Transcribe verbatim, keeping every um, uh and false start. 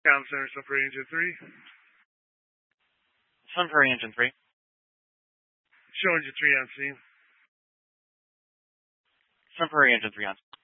Town Center, Sun Prairie Engine three. Sun Prairie Engine three. Show Engine three on scene. Sun Prairie Engine three on scene.